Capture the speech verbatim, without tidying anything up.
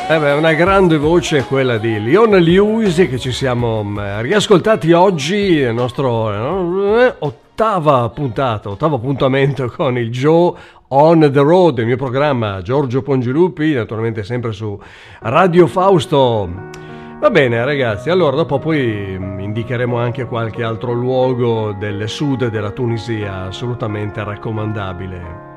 Eh beh, una grande voce quella di Leona Lewis che ci siamo riascoltati oggi, il nostro eh, ottava puntata, ottavo appuntamento con il Joe on the Road, il mio programma Giorgio Pongilupi, naturalmente sempre su Radio Fausto. Va bene ragazzi, allora dopo poi indicheremo anche qualche altro luogo del sud della Tunisia assolutamente raccomandabile.